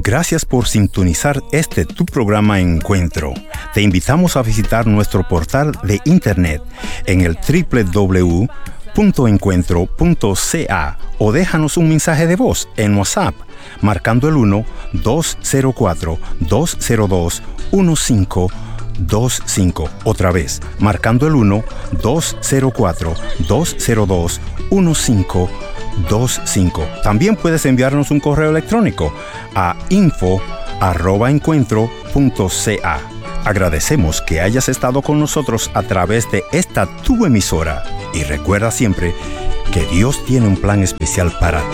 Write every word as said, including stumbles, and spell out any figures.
Gracias por sintonizar este tu programa Encuentro. Te invitamos a visitar nuestro portal de internet en el doble u doble u doble u punto encuentro punto c a o déjanos un mensaje de voz en WhatsApp marcando el uno dos cero cuatro dos cero dos uno cinco dos cinco. Otra vez, marcando el uno dos cero cuatro dos cero dos uno cinco dos cinco. También puedes enviarnos un correo electrónico a info arroba encuentro punto c a. Agradecemos que hayas estado con nosotros a través de esta tu emisora y recuerda siempre que Dios tiene un plan especial para ti.